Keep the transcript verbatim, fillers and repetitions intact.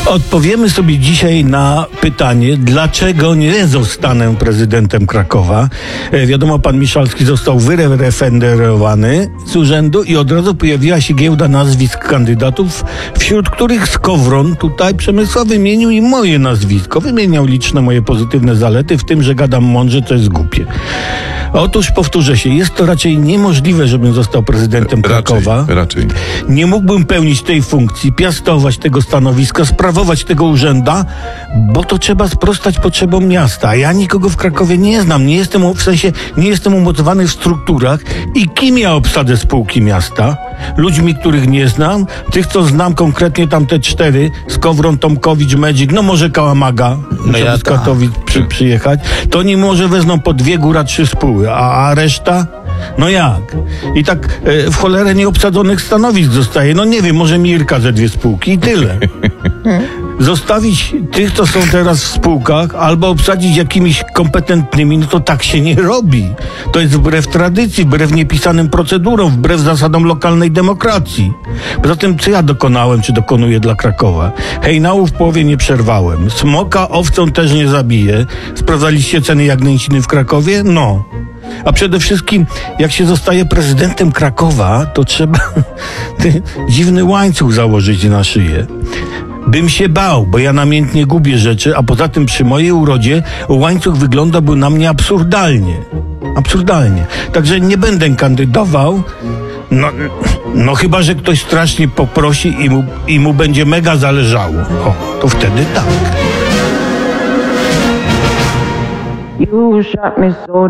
Odpowiemy sobie dzisiaj na pytanie, dlaczego nie zostanę prezydentem Krakowa. E, wiadomo, pan Miszalski został wyreferendowany z urzędu i od razu pojawiła się giełda nazwisk kandydatów, wśród których Skowron tutaj Przemysław wymienił i moje nazwisko. Wymieniał liczne moje pozytywne zalety, w tym, że gadam mądrze, co jest głupie. Otóż powtórzę się, jest to raczej niemożliwe, żebym został prezydentem Krakowa. Raczej, raczej. Nie mógłbym pełnić tej funkcji, piastować tego stanowiska, sprawować tego urzęda, bo to trzeba sprostać potrzebom miasta. A ja nikogo w Krakowie nie znam, nie jestem, w sensie nie jestem umocowany w strukturach. I kim ja obsadzę spółki miasta? Ludźmi, których nie znam, tych, co znam konkretnie, tamte cztery, Skowron, Tomkowicz, Medzik, no może Kałamaga, No żeby ja z tak. Katowic przy, przyjechać, to oni może wezmą po dwie, góra trzy spóły, a, a reszta? No jak? I tak e, w cholerę nieobsadzonych stanowisk zostaje. No nie wiem, może Mirka ze dwie spółki i tyle. Zostawić tych, co są teraz w spółkach, albo obsadzić jakimiś kompetentnymi, no to tak się nie robi. To jest wbrew tradycji, wbrew niepisanym procedurom, wbrew zasadom lokalnej demokracji. Poza tym, co ja dokonałem, czy dokonuję dla Krakowa? Hejnału w połowie nie przerwałem. Smoka owcą też nie zabiję. Sprawdzaliście ceny jagnięciny w Krakowie? No. A przede wszystkim, jak się zostaje prezydentem Krakowa, to trzeba ty, dziwny łańcuch założyć na szyję. Bym się bał, bo ja namiętnie gubię rzeczy, a poza tym przy mojej urodzie łańcuch wyglądałby na mnie absurdalnie. Absurdalnie. Także nie będę kandydował. No, no chyba, że ktoś strasznie poprosi i mu, i mu będzie mega zależało. O, to wtedy tak. You shot me so